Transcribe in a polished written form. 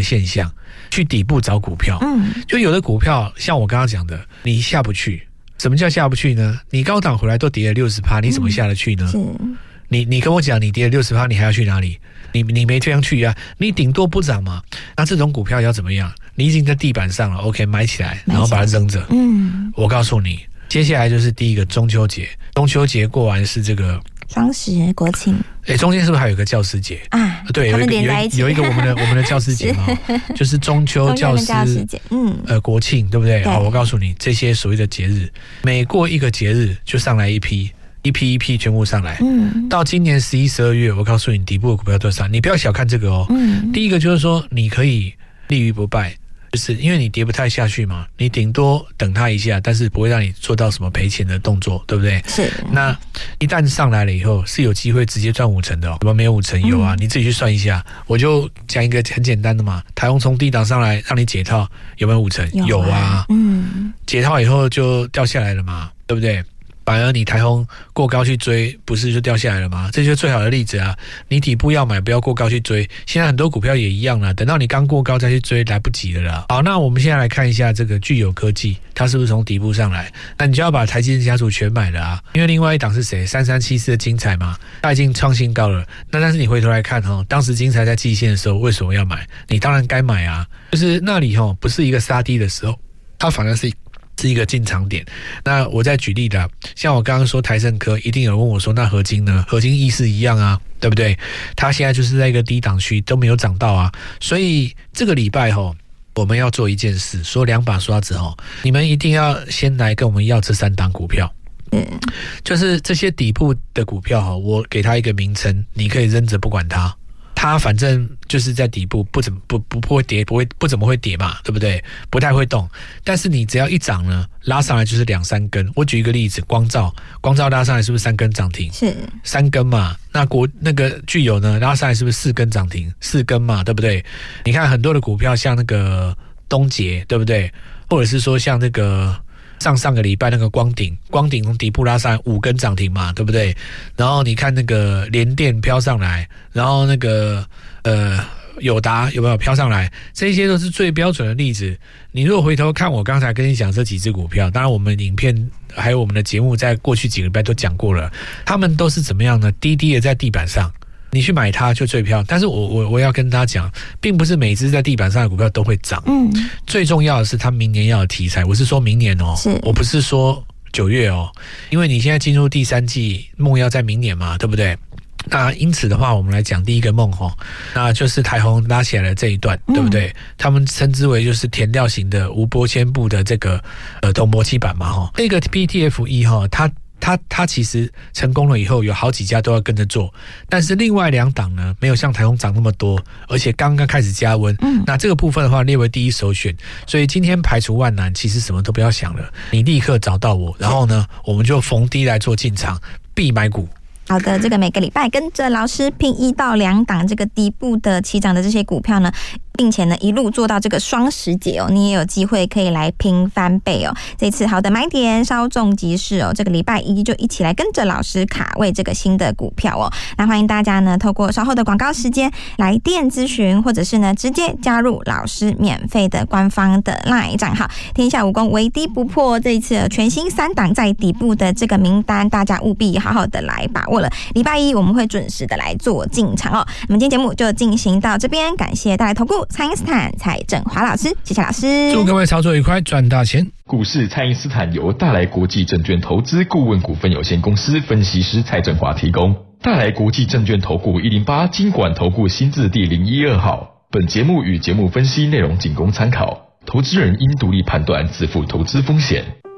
现象，去底部找股票。就有的股票像我刚刚讲的，你下不去。什么叫下不去呢？你高档回来都跌了 60%， 你怎么下得去呢？你跟我讲你跌了 60%， 你还要去哪里？你没这样去啊，你顶多不涨嘛。那这种股票要怎么样？你已经在地板上了 ，OK， 买起来，然后把它扔着。我告诉你，接下来就是第一个中秋节，中秋节过完是这个双十国庆。 中间是不是还有一个教师节啊？对，有一个我们的教师节嘛，就是中秋教师节，国庆，对不对？好，我告诉你，这些所谓的节日，每过一个节日就上来一批全部上来。到今年11、12月，我告诉你，底部的股票都上，你不要小看这个哦。第一个就是说，你可以立于不败。就是因为你跌不太下去嘛，你顶多等它一下，但是不会让你做到什么赔钱的动作，对不对？是。那一旦上来了以后，是有机会直接赚50%的哦。怎么没有50%？有啊，你自己去算一下。我就讲一个很简单的嘛，台宏从低档上来让你解套，有没有50%？有啊。解套以后就掉下来了嘛，对不对？反而你台宏过高去追，不是就掉下来了吗？这就是最好的例子啊！你底部要买，不要过高去追。现在很多股票也一样啦，等到你刚过高再去追，来不及了啦。好，那我们现在来看一下这个具有科技，它是不是从底部上来？那你就要把台积电家族全买了啊！因为另外一档是谁？3374的精彩嘛，它已经创新高了。那但是你回头来看当时精彩在季线的时候，为什么要买？你当然该买啊！就是那里不是一个杀低的时候，它反而是一个进场点。那我再举例的，像我刚刚说台盛科，一定有人问我说，那合金呢？合金意思一样啊，对不对？它现在就是在一个低档区，都没有涨到啊。所以这个礼拜我们要做一件事，说2把刷子你们一定要先来跟我们要这3档股票。就是这些底部的股票我给它一个名称，你可以扔着不管它。它反正就是在底部，不怎么会跌，不怎么会跌嘛，对不对？不太会动。但是你只要一涨呢，拉上来就是2、3根。我举一个例子，光照拉上来是不是3根涨停？是3根嘛。那个具有呢，拉上来是不是4根涨停？4根嘛，对不对？你看很多的股票，像那个东捷，对不对？或者是说像那个上个礼拜那个光鼎从底部拉上来5根涨停嘛，对不对？然后你看那个联电飘上来，然后那个友达有没有飘上来？这些都是最标准的例子。你如果回头看我刚才跟你讲这几只股票，当然我们影片还有我们的节目在过去几个礼拜都讲过了，他们都是怎么样呢？低低的在地板上。你去买它就最漂亮，但是我要跟大家讲，并不是每只在地板上的股票都会涨。最重要的是它明年要有题材。我是说明年我不是说9月因为你现在进入第3季，梦要在明年嘛，对不对？那因此的话，我们来讲第一个梦那就是台宏拉起来的这一段，对不对？他们称之为就是填料型的无波纤布的这个铜箔基板嘛这个 PTFE 它其实成功了以后，有好几家都要跟着做，但是另外2档呢，没有像台宏涨那么多，而且刚刚开始加温。那这个部分的话列为第一首选，所以今天排除万难，其实什么都不要想了，你立刻找到我，然后呢，我们就逢低来做进场，必买股。 好的，这个每个礼拜跟着老师拼1到2档这个底部的起涨的这些股票呢，并且呢一路做到这个双十节你也有机会可以来拼翻倍这次好的买点稍纵即逝这个礼拜1就一起来跟着老师卡位这个新的股票那欢迎大家呢透过稍后的广告时间来电咨询，或者是呢直接加入老师免费的官方的 LINE 账号，天下武功唯低不破。这一次全新3档在底部的这个名单，大家务必好好的来把握了。礼拜1我们会准时的来做进场那么今天节目就进行到这边，感谢大来投顾蔡因斯坦蔡正华老师，谢谢老师， 祝各位操作愉快，赚大钱。 股市蔡因斯坦由大来国际证券投资顾问股份有限公司分析师蔡正华提供。大来国际证券投顾108金管投顾新字第012号。本节目与节目分析内容仅供参考，投资人应独立判断，自负投资风险。